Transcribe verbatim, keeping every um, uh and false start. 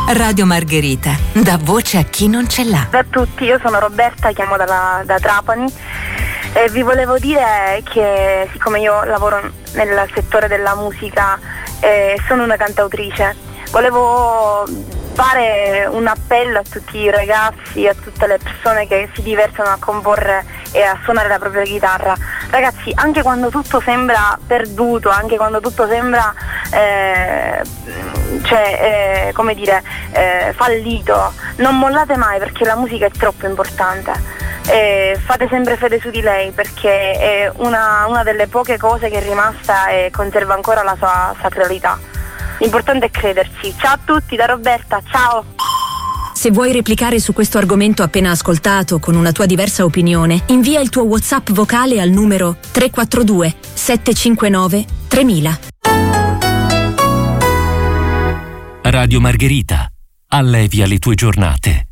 Radio Margherita, dà voce a chi non ce l'ha. Ciao a tutti, io sono Roberta, chiamo dalla, da Trapani e vi volevo dire che siccome io lavoro nel settore della musica e sono una cantautrice, volevo fare un appello a tutti i ragazzi, a tutte le persone che si divertono a comporre e a suonare la propria chitarra. Ragazzi, anche quando tutto sembra perduto, anche quando tutto sembra eh, cioè, eh, come dire, eh, fallito, non mollate mai, perché la musica è troppo importante. E fate sempre fede su di lei, perché è una, una delle poche cose che è rimasta e conserva ancora la sua sacralità. L'importante è crederci. Ciao a tutti, da Roberta, ciao! Se vuoi replicare su questo argomento appena ascoltato con una tua diversa opinione, invia il tuo WhatsApp vocale al numero tre quattro due sette cinque nove tremila. Radio Margherita, allevia le tue giornate.